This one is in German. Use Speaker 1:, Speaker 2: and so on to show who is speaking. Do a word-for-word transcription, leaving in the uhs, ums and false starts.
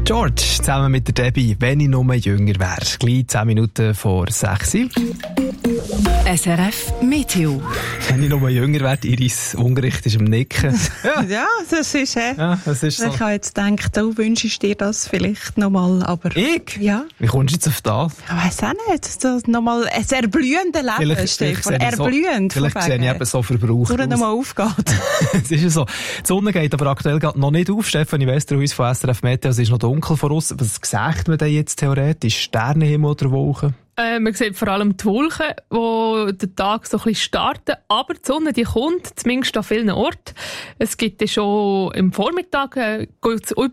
Speaker 1: George zusammen mit der Debbie, wenn ich nur jünger wäre. Gleich zehn Minuten vor sechs.
Speaker 2: S R F Meteo.
Speaker 1: Wenn ich nur jünger wäre, Iris Ungerecht ist am Nicken.
Speaker 3: Ja, ja das ist äh,
Speaker 1: ja, das ist so.
Speaker 3: Ich habe jetzt gedacht, du wünschst dir das vielleicht nochmal, aber...
Speaker 1: Ich?
Speaker 3: Ja.
Speaker 1: Wie kommst du jetzt auf das?
Speaker 3: Ich weiss auch nicht. Das nochmal ein erblühendes Leben,
Speaker 1: Vielleicht,
Speaker 3: Stefan.
Speaker 1: vielleicht
Speaker 3: Erblühend.
Speaker 1: So, vielleicht sehe ich eben so verbraucht
Speaker 3: aus. nochmal aufgeht.
Speaker 1: Es ist ja so. Die Sonne geht aber aktuell noch nicht auf. Stefan, ich weiss, der uns von S R F Meteo, es ist noch dunkel vor uns. Was sagt man denn jetzt theoretisch? Sternenhimmel oder Wolken?
Speaker 4: Äh, man sieht vor allem die Wolken, die den Tag so ein bisschen starten. Aber die Sonne, die kommt, zumindest an vielen Orten. Es gibt ja schon im Vormittag, äh, geht es